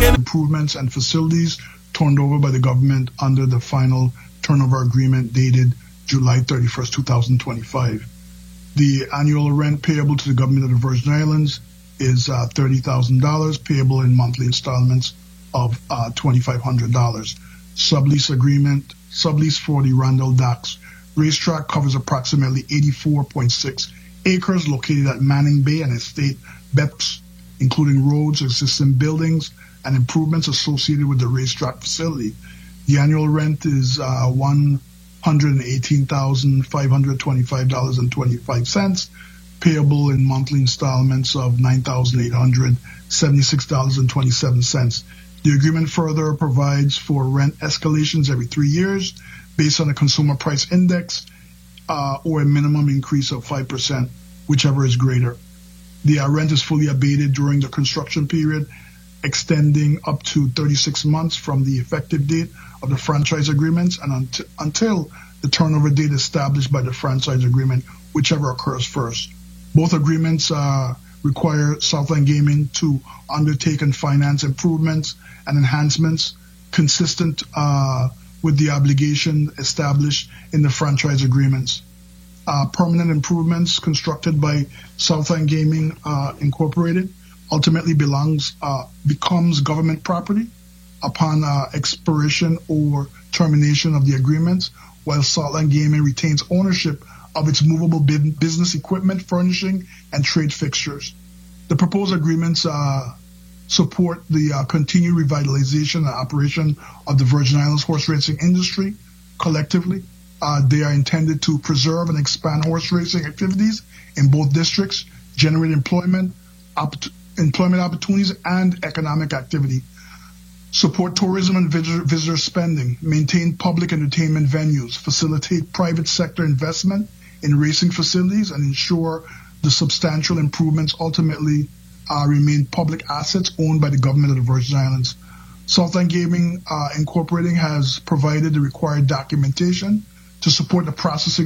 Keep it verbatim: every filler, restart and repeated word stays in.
improvements and facilities turned over by the government under the final turnover agreement dated July thirty-first, two thousand twenty-five. The annual rent payable to the government of the Virgin Islands is uh, thirty thousand dollars, payable in monthly installments of uh, twenty-five hundred dollars. Sublease agreement, sublease for the Randall Docks racetrack covers approximately eighty-four point six acres located at Manning Bay and Estate Beps, including roads, existing buildings, and improvements associated with the racetrack facility. The annual rent is uh, one hundred eighteen thousand five hundred twenty-five dollars and twenty-five cents, payable in monthly installments of nine thousand eight hundred seventy-six dollars and twenty-seven cents. The agreement further provides for rent escalations every three years based on the consumer price index uh, or a minimum increase of five percent, whichever is greater. The uh, rent is fully abated during the construction period, extending up to thirty-six months from the effective date of the franchise agreements and unt- until the turnover date established by the franchise agreement, whichever occurs first. Both agreements uh, require Southland Gaming to undertake and finance improvements and enhancements consistent uh, with the obligation established in the franchise agreements. Uh, permanent improvements constructed by Southland Gaming uh, Incorporated ultimately belongs uh, becomes government property upon uh, expiration or termination of the agreements, while Southland Gaming retains ownership of its movable business equipment, furnishing, and trade fixtures. The proposed agreements uh, support the uh, continued revitalization and operation of the Virgin Islands horse racing industry. Collectively, uh, they are intended to preserve and expand horse racing activities in both districts, generate employment, opt- employment opportunities, and economic activity, support tourism and visitor, visitor spending, maintain public entertainment venues, facilitate private sector investment in racing facilities, and ensure the substantial improvements ultimately uh, remain public assets owned by the government of the Virgin Islands. Southland Gaming uh, Incorporated has provided the required documentation to support the processing